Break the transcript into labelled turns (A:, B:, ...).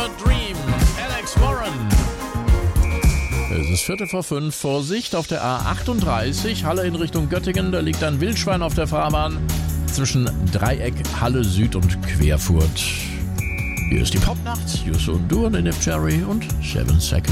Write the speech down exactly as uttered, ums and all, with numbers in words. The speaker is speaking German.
A: Fever Dream, Alex Warren. Es ist Viertel vor fünf. Vorsicht auf der A achtunddreißig, Halle in Richtung Göttingen. Da liegt ein Wildschwein auf der Fahrbahn zwischen Dreieck, Halle Süd und Querfurt. Hier ist die Popnacht. Yusuf und Duan in F. Cherry und Seven Seconds.